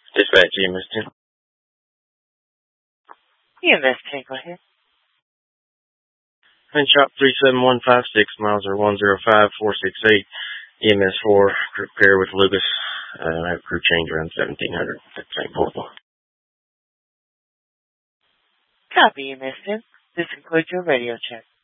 Dispatch EMS 10. EMS 10, go ahead. Wind shop 37156, miles are 105468. EMS 4, repair with Lucas. I have crew change around 1700 at St. Paul. Copy, EMS 10. This concludes your radio check.